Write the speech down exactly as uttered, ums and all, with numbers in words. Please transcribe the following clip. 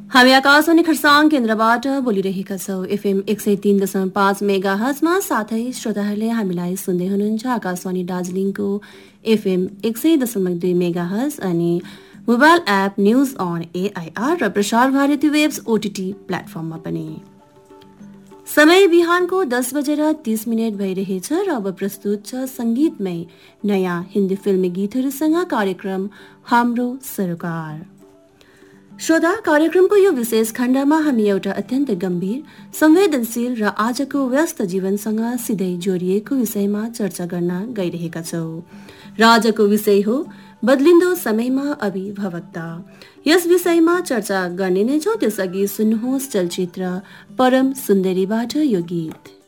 हामी आकाशवाणी खरसाङ केन्द्रबाट बोलिरहेका छौं। एफएम एक सय तीन दशमलव पाँच मेगा हर्जमा, साथै श्रोताहरूले हामीलाई सुन्दै हुनुहुन्छ आकाशवाणी दार्जिलिङको एफएम एक सय दशमलव दुई मेगा हर्ज अनि mobile app news on AIR र प्रसार भारती वेब्स ओटीटी प्लेटफर्ममा पनि। समय बिहानको दस बजेर तीस मिनट भइरहेछ र अब प्रस्तुत छ संगीतमय नयाँ हिन्दी फिल्मी गीतहरूसँग कार्यक्रम हाम्रो सरोकार। श्रोता, कार्यक्रमको यो विशेष खण्डमा हामी एउटा अत्यन्त गम्भीर, संवेदनशील र आजको व्यस्त जीवनसँग सिधै जोडिएको विषयमा चर्चा गर्न गइरहेका छौं र आजको विषय हो बदलिँदो समयमा अभिभावकता। यस विषयमा चर्चा गर्ने नै छौं। त्यसअघि सुन्नुहोस् चलचित्र परम सुन्दरीबाट यो गीत।